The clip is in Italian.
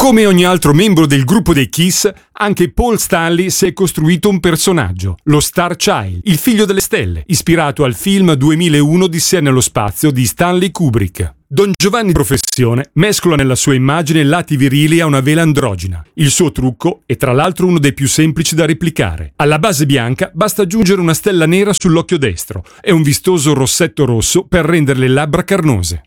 Come ogni altro membro del gruppo dei Kiss, anche Paul Stanley si è costruito un personaggio, lo Star Child, il figlio delle stelle, ispirato al film 2001 Odissea nello spazio di Stanley Kubrick. Don Giovanni di professione mescola nella sua immagine lati virili a una vela androgina. Il suo trucco è tra l'altro uno dei più semplici da replicare. Alla base bianca basta aggiungere una stella nera sull'occhio destro e un vistoso rossetto rosso per rendere le labbra carnose.